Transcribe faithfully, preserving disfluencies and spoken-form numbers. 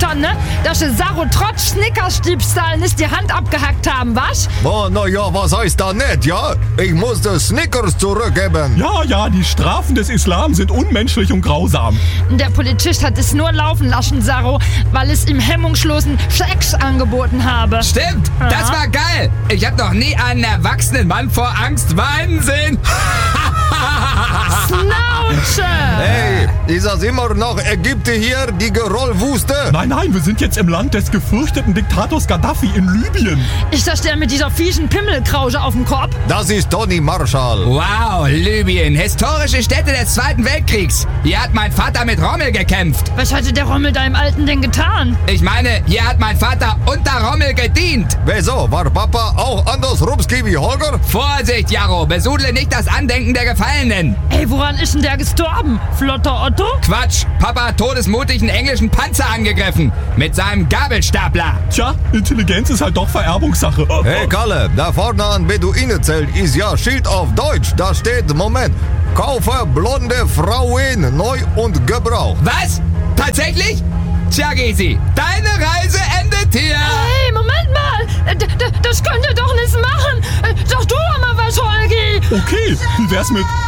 schon, ne? Dass sie Saro trotz Snickers-Diebstahl nicht die Hand abgehackt haben, was? Oh, na ja, was heißt da nicht, ja? Ich musste Snickers zurückgeben. Ja, ja, die Strafen des Islam sind unmenschlich und grausam. Der Polizist hat es nur laufen lassen, Saro, weil es ihm hemmungslosen Sex angeboten habe. Stimmt, Ja. das war geil. Ich habe noch nie einen erwachsenen Mann vor Angst weinen sehen. Schnauze! Hey, ist das immer noch Ägypten hier, die Gerollwüste? Nein, nein, wir sind jetzt im Land des gefürchteten Diktators Gaddafi in Libyen. Ist das der mit dieser fiesen Pimmelkrause auf dem Kopf? Das ist Tony Marshall. Wow, Libyen, historische Stätte des Zweiten Weltkriegs. Hier hat mein Vater mit Rommel gekämpft. Was hatte der Rommel deinem Alten denn getan? Ich meine, hier hat mein Vater unter Rommel gedient. Wieso, war Papa auch anders Rumski wie Holger? Vorsicht, Jaro, besudle nicht das Andenken der Gefallenen. Ey, woran ist denn der gestorben? Flotter Otto? Quatsch, Papa hat todesmutig einen englischen Panzer angegriffen. Mit seinem Gabelstapler. Tja, Intelligenz ist halt doch Vererbungssache. Hey Kalle, da vorne an Beduinenzelt ist ja Schild auf Deutsch. Da steht, Moment, kaufe blonde Frauen neu und gebraucht. Was? Tatsächlich? Tja, Gysi, deine Reise endet hier. Hey, Moment mal! D d das könnt ihr doch nicht machen! Sag du doch mal was, Holgi! Okay, wie wär's mit